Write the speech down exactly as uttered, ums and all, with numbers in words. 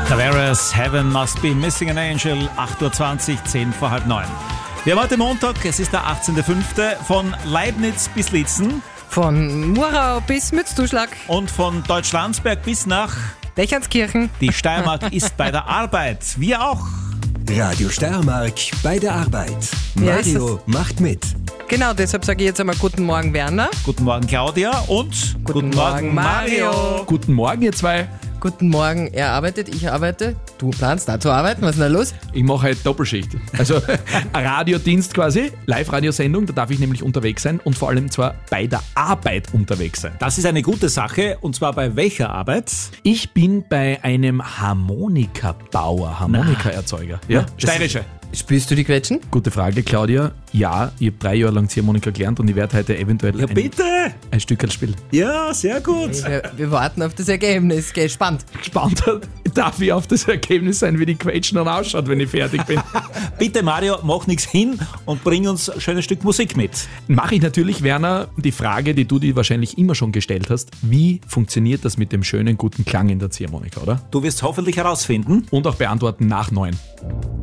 Tavares, Heaven Must Be Missing an Angel, acht Uhr zwanzig, zehn vor halb neun. Wir haben heute Montag, es ist der achtzehnter fünfte von Leibniz bis Liezen. Von Murau bis Mützzuschlag. Und von Deutschlandsberg bis nach Lechernskirchen. Die Steiermark ist bei der Arbeit. Wir auch. Radio Steiermark bei der Arbeit. Ja, Mario macht mit. Genau, deshalb sage ich jetzt einmal Guten Morgen, Werner. Guten Morgen, Claudia. Und Guten Morgen, Mario. Guten Morgen, ihr zwei. Guten Morgen, er arbeitet, ich arbeite. Du planst da zu arbeiten, was ist denn da los? Ich mache halt Doppelschicht. Also ein Radiodienst quasi, Live-Radiosendung, da darf ich nämlich unterwegs sein und vor allem zwar bei der Arbeit unterwegs sein. Das ist eine gute Sache, und zwar bei welcher Arbeit? Ich bin bei einem Harmonikabauer, Harmonikaerzeuger. Ja, steirische. Spielst du die Quetschen? Gute Frage, Claudia. Ja, ich habe drei Jahre lang Ziehharmonika gelernt und ich werde heute eventuell Ja, ein, bitte. ein Stückerl spielen. Ja, sehr gut. Wir, wir warten auf das Ergebnis, gespannt. Gespannt darf ich auf das Ergebnis sein, wie die Quetschen dann ausschaut, wenn ich fertig bin. Bitte, Mario, mach nichts hin und bring uns ein schönes Stück Musik mit. Mache ich natürlich, Werner, die Frage, die du dir wahrscheinlich immer schon gestellt hast. Wie funktioniert das mit dem schönen, guten Klang in der Ziehharmonika, oder? Du wirst hoffentlich herausfinden. Und auch beantworten nach neun.